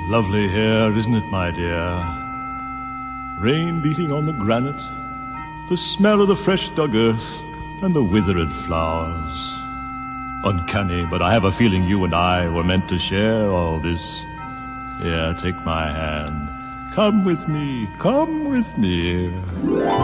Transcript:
Lovely here, isn't it, my dear? Rain beating on the granite, the smell of the fresh dug earth, and the withered flowers. Uncanny, but I have a feeling you and I were meant to share all this. Here, take my hand. Come with me, come with me.